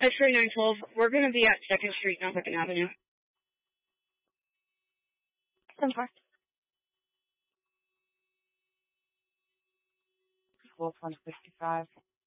X-ray 912, we're going to be at 2nd Street, not 2nd Avenue. 10-4. 12-155.